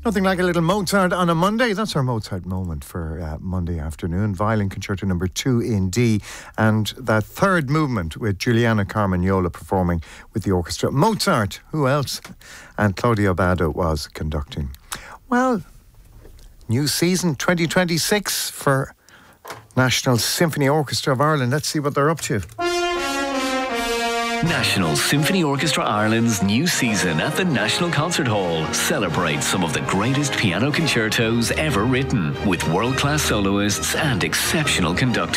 Nothing like a little Mozart on a Monday. That's our Mozart moment for Monday afternoon. Violin Concerto number 2 in D. And that third movement with Giuliana Carmagnola performing with the orchestra. Mozart, who else? And Claudio Abbado was conducting. Well, new season 2026 for National Symphony Orchestra of Ireland. Let's see what they're up to. National Symphony Orchestra Ireland's new season at the National Concert Hall celebrates some of the greatest piano concertos ever written, with world-class soloists and exceptional conductors.